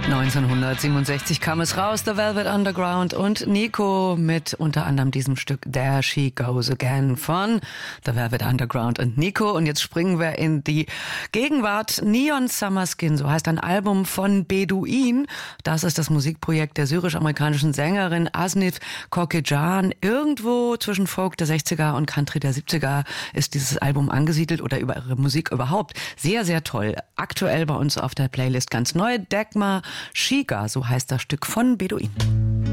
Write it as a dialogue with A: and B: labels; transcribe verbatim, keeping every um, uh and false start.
A: neunzehnhundertsiebenundsechzig kam es raus, The Velvet Underground und Nico mit unter anderem diesem Stück There She Goes Again von The Velvet Underground und Nico. Und jetzt springen wir in die Gegenwart. Neon Summer Skin, so heißt ein Album von Beduin. Das ist das Musikprojekt der syrisch-amerikanischen Sängerin Asnif Kokecan. Irgendwo zwischen Folk der sechziger und Country der siebziger ist dieses Album angesiedelt oder über ihre Musik überhaupt. Sehr, sehr toll. Aktuell bei uns auf der Playlist ganz neu. Degma Shiga, so heißt das Stück von Beduin.